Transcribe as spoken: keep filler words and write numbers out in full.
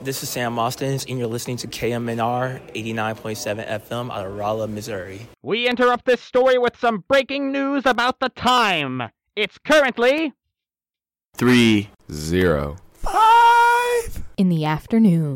This is Sam Mostens, and you're listening to K M N R eighty-nine point seven F M out of Rolla, Missouri. We interrupt this story with some breaking news about the time. It's currently... Three, zero, five in the afternoon.